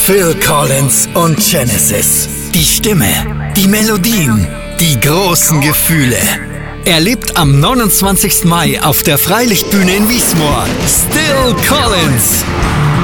Phil Collins und Genesis. Die Stimme, die Melodien, die großen Gefühle. Erlebt am 29. Mai auf der Freilichtbühne in Wiesmoor Still Collins.